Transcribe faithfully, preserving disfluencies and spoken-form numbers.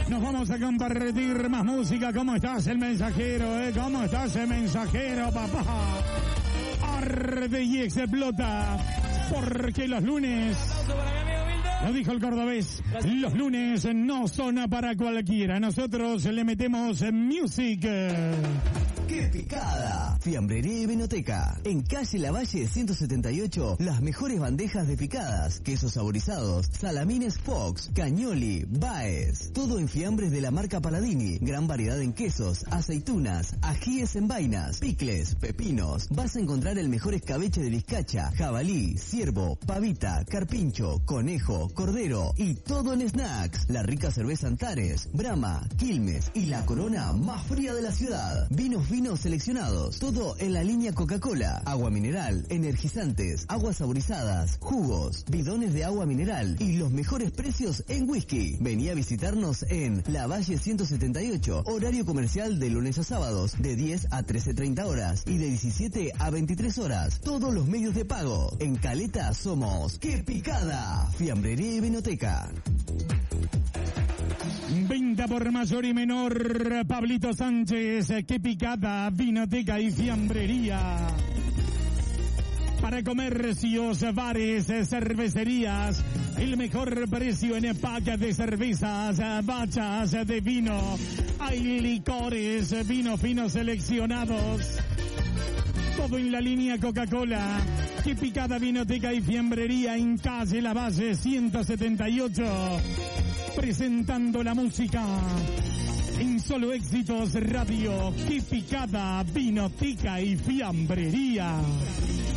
Nos vamos a compartir más música. ¿Cómo estás, el mensajero? Eh? ¿Cómo estás, el mensajero, papá? Arde y explota. Porque los lunes... Lo dijo el cordobés, los lunes no son para cualquiera. Nosotros le metemos music. ¡Qué picada! Fiambrería y Vinoteca. En calle Lavalle ciento setenta y ocho, las mejores bandejas de picadas, quesos saborizados, salamines Fox, Cañoli, Baez. Todo en fiambres de la marca Paladini. Gran variedad en quesos, aceitunas, ajíes en vainas, picles, pepinos. Vas a encontrar el mejor escabeche de vizcacha, jabalí, ciervo, pavita, carpincho, conejo, cordero y todo en snacks. La rica cerveza Antares, Brahma, Quilmes y la Corona más fría de la ciudad. Vinos Vinos seleccionados, todo en la línea Coca-Cola, agua mineral, energizantes, aguas saborizadas, jugos, bidones de agua mineral y los mejores precios en whisky. Vení a visitarnos en Lavalle ciento setenta y ocho, horario comercial de lunes a sábados, de diez a trece treinta horas y de diecisiete a veintitrés horas. Todos los medios de pago. En Caleta somos ¡Qué picada! Fiambrería y Vinoteca. Venta por mayor y menor, Pablito Sánchez, Qué picada, Vinoteca y Fiambrería. Para comercios, bares, cervecerías, el mejor precio en pacas de cervezas, bachas de vino, hay licores, vinos finos seleccionados. Todo en la línea Coca-Cola. Qué picada, Vinoteca y Fiambrería en calle Lavalle ciento setenta y ocho. Presentando la música en Solo Éxitos Radio. Qué picada, Vinoteca y Fiambrería.